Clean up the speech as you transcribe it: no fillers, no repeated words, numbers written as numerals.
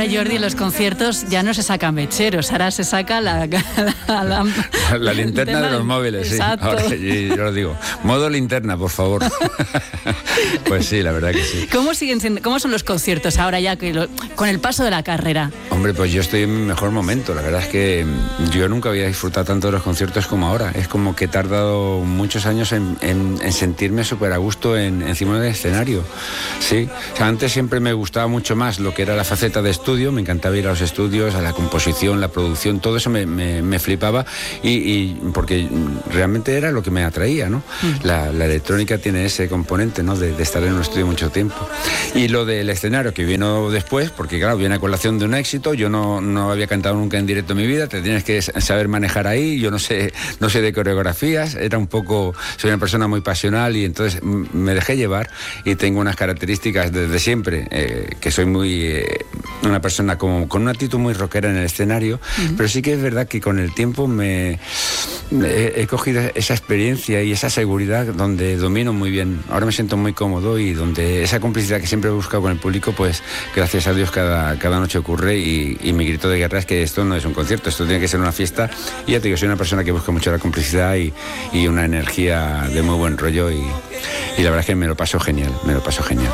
ahora, Jordi, en los conciertos ya no se sacan mecheros, ahora se saca la linterna de los móviles, sí. Ahora, yo lo digo, modo linterna, por favor. Pues sí, la verdad que sí. ¿Cómo son los conciertos ahora ya con el paso de la carrera? Hombre, pues yo estoy en mi mejor momento. La verdad es que yo nunca había disfrutado tanto de los conciertos como ahora. Es como que he tardado muchos años en sentirme súper a gusto encima del escenario. Sí, o sea, antes siempre me gustaba mucho más lo que era la faceta de estudio. Me encantaba ir a los estudios, a la composición, la producción, todo eso me flipaba y porque realmente era lo que me atraía, ¿no? La electrónica tiene ese componente, ¿no? De estar en un estudio mucho tiempo. Y lo del escenario que vino después, porque claro, viene a colación de un éxito. Yo no había cantado nunca en directo en mi vida, te tienes que saber manejar ahí. Yo no sé de coreografías, soy una persona muy pasional y entonces me dejé llevar y tengo unas características desde siempre, que soy una persona con una actitud muy rockera en el escenario, pero sí que es verdad que con el tiempo he cogido esa experiencia y esa seguridad donde domino muy bien. Ahora me siento muy cómodo y donde esa complicidad que siempre he buscado con el público, pues gracias a Dios cada noche ocurre y mi grito de guerra es que esto no es un concierto, esto tiene que ser una fiesta. Y ya te digo, soy una persona que busca mucho la complicidad y una energía de muy buen rollo y la verdad es que me lo paso genial.